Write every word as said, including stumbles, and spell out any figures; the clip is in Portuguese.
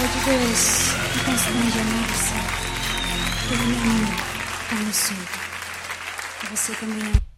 de Deus me constrange a amar você. Ele me ama, Carlos Souza. Você também ama.